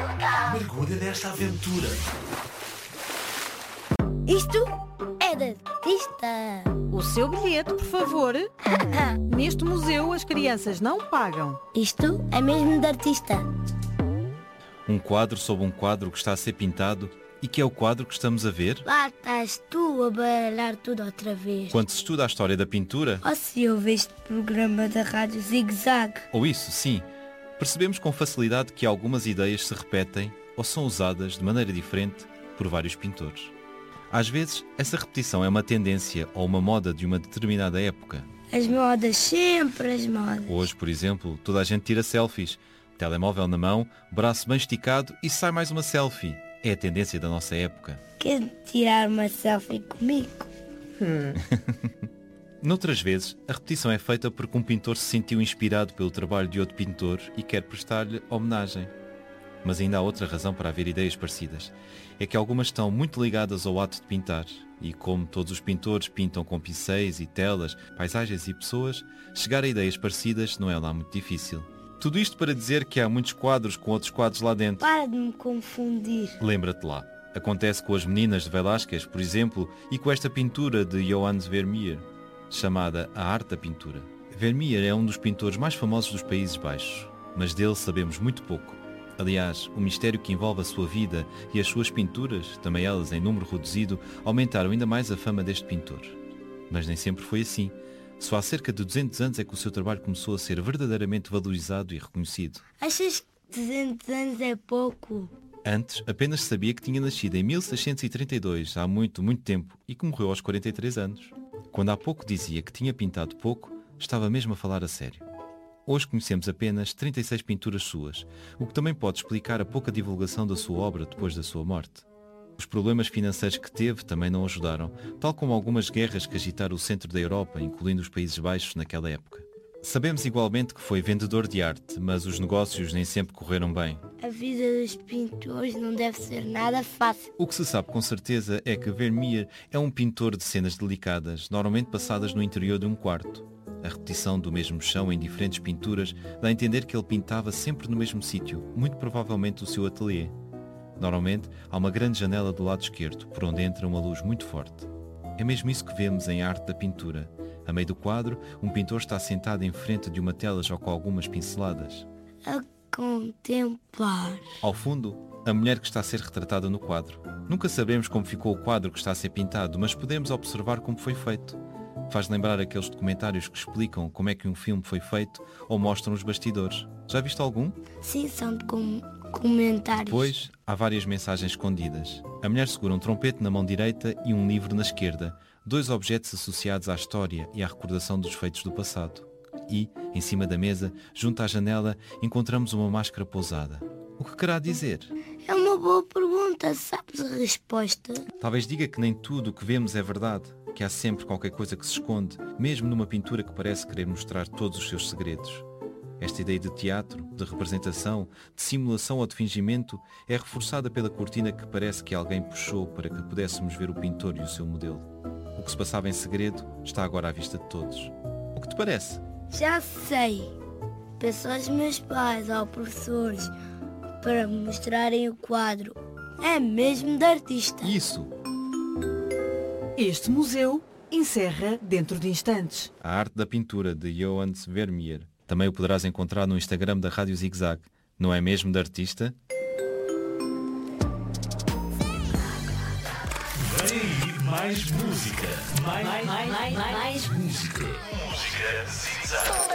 Mergulha nesta aventura. Isto é de artista. O seu bilhete, por favor. Neste museu as crianças não pagam. Isto é mesmo de artista. Um quadro sobre um quadro que está a ser pintado e que é o quadro que estamos a ver. Lá estás tu a baralhar tudo outra vez. Quando se estuda a história da pintura, Ou se ouve este programa da Rádio Zig Zag. ou isso, sim, percebemos com facilidade que algumas ideias se repetem ou são usadas de maneira diferente por vários pintores. Às vezes, essa repetição é uma tendência ou uma moda de uma determinada época. As modas, sempre as modas. Hoje, por exemplo, toda a gente tira selfies. Telemóvel na mão, braço bem esticado e sai mais uma selfie. É a tendência da nossa época. Quer tirar uma selfie comigo? Noutras vezes, a repetição é feita porque um pintor se sentiu inspirado pelo trabalho de outro pintor e quer prestar-lhe homenagem. Mas ainda há outra razão para haver ideias parecidas. É que algumas estão muito ligadas ao ato de pintar. E como todos os pintores pintam com pincéis e telas, paisagens e pessoas, chegar a ideias parecidas não é lá muito difícil. Tudo isto para dizer que há muitos quadros com outros quadros lá dentro. Para de me confundir. Lembra-te lá. Acontece com as meninas de Velázquez, por exemplo, e com esta pintura de Johannes Vermeer, chamada A Arte da Pintura. Vermeer é um dos pintores mais famosos dos Países Baixos, mas dele sabemos muito pouco. Aliás, o mistério que envolve a sua vida e as suas pinturas, também elas em número reduzido, aumentaram ainda mais a fama deste pintor. Mas nem sempre foi assim. Só há cerca de 200 anos é que o seu trabalho começou a ser verdadeiramente valorizado e reconhecido. Achas que 200 anos é pouco? Antes, apenas se sabia que tinha nascido em 1632, há muito, muito tempo, e que morreu aos 43 anos. Quando há pouco dizia que tinha pintado pouco, estava mesmo a falar a sério. Hoje conhecemos apenas 36 pinturas suas, o que também pode explicar a pouca divulgação da sua obra depois da sua morte. Os problemas financeiros que teve também não ajudaram, tal como algumas guerras que agitaram o centro da Europa, incluindo os Países Baixos naquela época. Sabemos igualmente que foi vendedor de arte, mas os negócios nem sempre correram bem. A vida dos pintores não deve ser nada fácil. O que se sabe com certeza é que Vermeer é um pintor de cenas delicadas, normalmente passadas no interior de um quarto. A repetição do mesmo chão em diferentes pinturas dá a entender que ele pintava sempre no mesmo sítio, muito provavelmente o seu ateliê. Normalmente há uma grande janela do lado esquerdo, por onde entra uma luz muito forte. É mesmo isso que vemos em Arte da Pintura. A meio do quadro, um pintor está sentado em frente de uma tela já com algumas pinceladas. A contemplar. Ao fundo, a mulher que está a ser retratada no quadro. Nunca saberemos como ficou o quadro que está a ser pintado, mas podemos observar como foi feito. Faz lembrar aqueles documentários que explicam como é que um filme foi feito ou mostram os bastidores. Já viste algum? Sim, são de comentários. Depois, há várias mensagens escondidas. A mulher segura um trompete na mão direita e um livro na esquerda, dois objetos associados à história e à recordação dos feitos do passado. E, em cima da mesa, junto à janela, encontramos uma máscara pousada. O que querá dizer? É uma boa pergunta, sabes a resposta? Talvez diga que nem tudo o que vemos é verdade, que há sempre qualquer coisa que se esconde, mesmo numa pintura que parece querer mostrar todos os seus segredos. Esta ideia de teatro, de representação, de simulação ou de fingimento é reforçada pela cortina que parece que alguém puxou para que pudéssemos ver o pintor e o seu modelo. O que se passava em segredo está agora à vista de todos. O que te parece? Já sei. Peço aos meus pais ou professores para me mostrarem o quadro. É mesmo de artista. Isso! Este museu encerra dentro de instantes. A Arte da Pintura, de Johannes Vermeer. Também o poderás encontrar no Instagram da Rádio Zig Zag. Não é mesmo de artista? Vem aí mais música. Mais música. Música Zig Zag.